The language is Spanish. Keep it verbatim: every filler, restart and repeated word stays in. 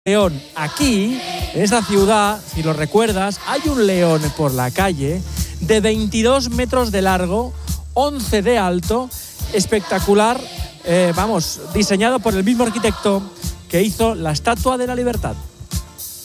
león. Aquí, en esta ciudad, si lo recuerdas, hay un león por la calle de veintidós metros de largo, once de alto, espectacular, eh, vamos, diseñado por el mismo arquitecto que hizo la Estatua de la Libertad.